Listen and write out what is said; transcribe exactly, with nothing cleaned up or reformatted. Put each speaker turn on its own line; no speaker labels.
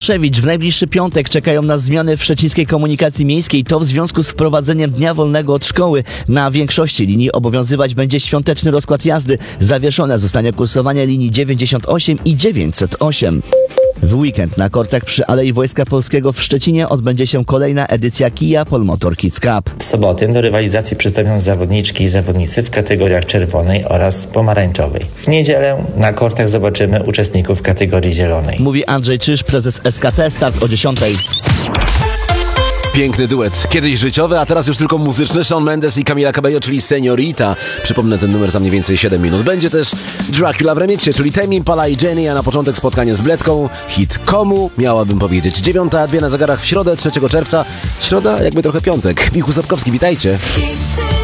Tomaszewicz. W najbliższy piątek czekają nas zmiany w szczecińskiej komunikacji miejskiej. To w związku z wprowadzeniem dnia wolnego od szkoły. Na większości linii obowiązywać będzie świąteczny rozkład jazdy. Zawieszone zostanie kursowanie linii dziewięćdziesiąt osiem i dziewięćset osiem. W weekend na kortach przy Alei Wojska Polskiego w Szczecinie odbędzie się kolejna edycja Kia Polmotor Kids Cup.
W sobotę do rywalizacji przystąpią zawodniczki i zawodnicy w kategoriach czerwonej oraz pomarańczowej. W niedzielę na kortach zobaczymy uczestników w kategorii zielonej.
Mówi Andrzej Czyż, prezes S K T. Start o dziesiątej.
Piękny duet. Kiedyś życiowy, a teraz już tylko muzyczny. Shawn Mendes i Camila Cabello, czyli Señorita. Przypomnę ten numer za mniej więcej siedem minut. Będzie też Dracula w remiksie, czyli Tame Impala i Jenny, a na początek spotkanie z Bledką. Hit Komu, miałabym powiedzieć. Dziewiąta, dwie na zegarach w środę, trzeciego czerwca. Środa, jakby trochę piątek. Michał Sapkowski, witajcie.